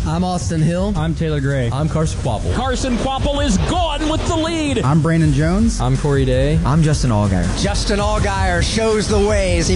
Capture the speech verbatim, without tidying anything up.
I'm Austin Hill. I'm Taylor Gray. I'm Carson Quapple. Carson Quapple is gone with the lead. I'm Brandon Jones. I'm Corey Day. I'm Justin Allgaier. Justin Allgaier shows the ways. He